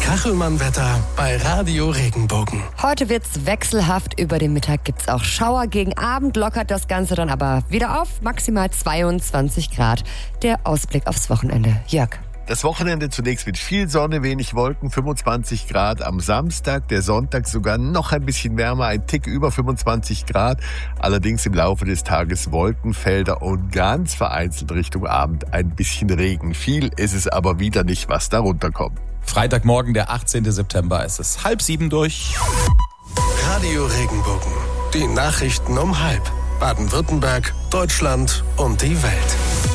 Kachelmann-Wetter bei Radio Regenbogen. Heute wird's wechselhaft. Über den Mittag gibt's auch Schauer. Gegen Abend lockert das Ganze dann aber wieder auf. Maximal 22 Grad. Der Ausblick aufs Wochenende. Jörg. Das Wochenende zunächst mit viel Sonne, wenig Wolken, 25 Grad am Samstag. Der Sonntag sogar noch ein bisschen wärmer, ein Tick über 25 Grad. Allerdings im Laufe des Tages Wolkenfelder und ganz vereinzelt Richtung Abend ein bisschen Regen. Viel ist es aber wieder nicht, was darunter kommt. Freitagmorgen, der 18. September, es ist 6:30 durch. Radio Regenbogen. Die Nachrichten um 6. Baden-Württemberg, Deutschland und die Welt.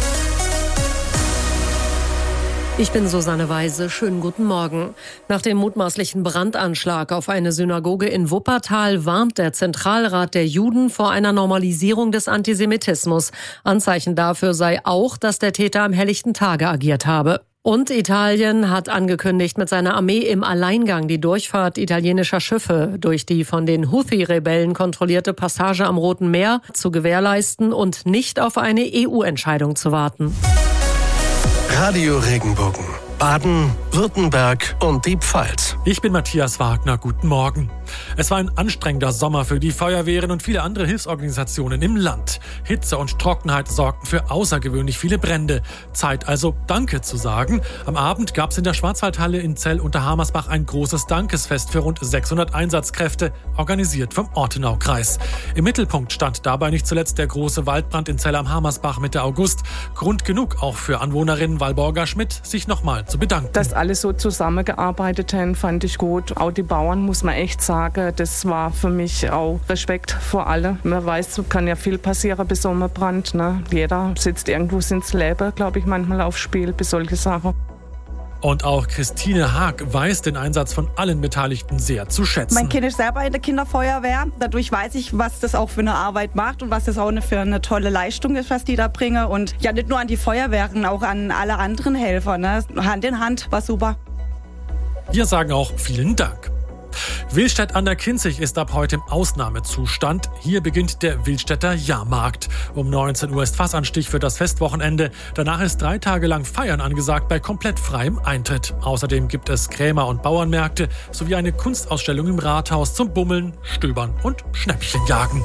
Ich bin Susanne Weise. Schönen guten Morgen. Nach dem mutmaßlichen Brandanschlag auf eine Synagoge in Wuppertal warnt der Zentralrat der Juden vor einer Normalisierung des Antisemitismus. Anzeichen dafür sei auch, dass der Täter am helllichten Tage agiert habe. Und Italien hat angekündigt, mit seiner Armee im Alleingang die Durchfahrt italienischer Schiffe durch die von den Houthi-Rebellen kontrollierte Passage am Roten Meer zu gewährleisten und nicht auf eine EU-Entscheidung zu warten. Radio Regenbogen. Baden, Württemberg und die Pfalz. Ich bin Matthias Wagner. Guten Morgen. Es war ein anstrengender Sommer für die Feuerwehren und viele andere Hilfsorganisationen im Land. Hitze und Trockenheit sorgten für außergewöhnlich viele Brände. Zeit also Danke zu sagen. Am Abend gab es in der Schwarzwaldhalle in Zell unter Hamersbach ein großes Dankesfest für rund 600 Einsatzkräfte, organisiert vom Ortenaukreis. Im Mittelpunkt stand dabei nicht zuletzt der große Waldbrand in Zell am Hamersbach Mitte August. Grund genug auch für Anwohnerin Walborga-Schmidt, sich nochmal zu bedanken. Dass alle so zusammengearbeitet haben, fand ich gut. Auch die Bauern, muss man echt sagen, das war für mich auch Respekt vor alle. Man weiß, es kann ja viel passieren bei so einem Brand. Ne? Jeder sitzt irgendwo ins Leben, glaube ich, manchmal aufs Spiel bei solchen Sachen. Und auch Christine Haag weiß den Einsatz von allen Beteiligten sehr zu schätzen. Mein Kind ist selber in der Kinderfeuerwehr. Dadurch weiß ich, was das auch für eine Arbeit macht und was das auch für eine tolle Leistung ist, was die da bringen. Und ja, nicht nur an die Feuerwehren, auch an alle anderen Helfer. Ne? Hand in Hand, war super. Wir sagen auch vielen Dank. Willstedt an der Kinzig ist ab heute im Ausnahmezustand. Hier beginnt der Willstädter Jahrmarkt. Um 19 Uhr ist Fassanstich für das Festwochenende. Danach ist 3 Tage lang Feiern angesagt bei komplett freiem Eintritt. Außerdem gibt es Krämer- und Bauernmärkte sowie eine Kunstausstellung im Rathaus zum Bummeln, Stöbern und Schnäppchenjagen.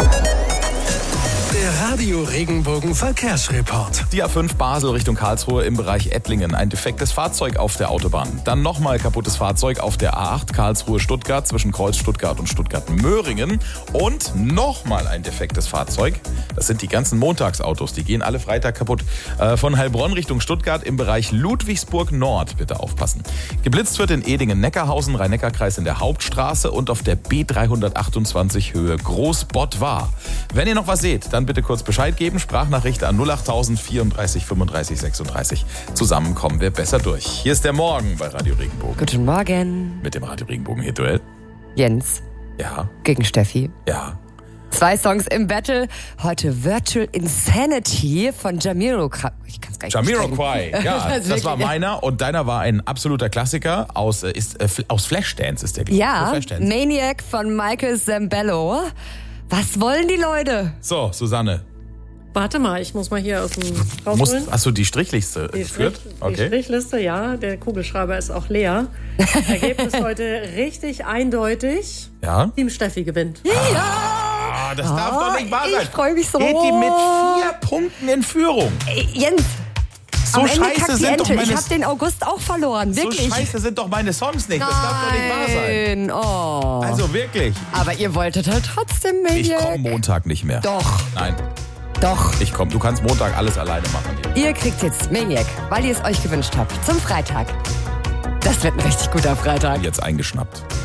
Der Radio Regenbogen Verkehrsreport. Die A5 Basel Richtung Karlsruhe im Bereich Ettlingen. Ein defektes Fahrzeug auf der Autobahn. Dann nochmal kaputtes Fahrzeug auf der A8 Karlsruhe-Stuttgart zwischen Kreuz Stuttgart und Stuttgart-Möhringen. Und nochmal ein defektes Fahrzeug. Das sind die ganzen Montagsautos. Die gehen alle Freitag kaputt. Von Heilbronn Richtung Stuttgart im Bereich Ludwigsburg Nord. Bitte aufpassen. Geblitzt wird in Edingen-Neckarhausen, Rhein-Neckar-Kreis in der Hauptstraße und auf der B328 Höhe Groß-Bottwar. Wenn ihr noch was seht, dann bitte kurz Bescheid geben. Sprachnachricht an 08000 34 35 36. Zusammen kommen wir besser durch. Hier ist der Morgen bei Radio Regenbogen. Guten Morgen. Mit dem Radio Regenbogen Hit-Duell. Jens. Ja. Gegen Steffi. Ja. 2 Songs im Battle. Heute Virtual Insanity von Jamiroquai. Ich kann's gar nicht Jamiroquai, ja, das war meiner und deiner war ein absoluter Klassiker aus Flashdance ist der, glaube ich. Ja, Maniac von Michael Zambello. Was wollen die Leute? So, Susanne. Warte mal, ich muss mal hier aus dem rausholen. Hast du die Strichliste geführt? Die Strichliste, ja. Der Kugelschreiber ist auch leer. Ergebnis heute richtig eindeutig. Ja? Team Steffi gewinnt. Ja! Das darf doch nicht wahr sein. Ich freue mich so. Geht die mit 4 Punkten in Führung. Jens, so am Ende scheiße kackt die sind doch Ente. meine... Ich habe den August auch verloren, wirklich. So scheiße sind doch meine Songs nicht. Das darf doch nicht wahr sein. Oh. Also wirklich. Aber ihr wolltet halt trotzdem Maniac. Ich komme Montag nicht mehr. Doch. Nein. Doch. Ich komme. Du kannst Montag alles alleine machen. Ihr kriegt jetzt Maniac, weil ihr es euch gewünscht habt, zum Freitag. Das wird ein richtig guter Freitag. Jetzt eingeschnappt.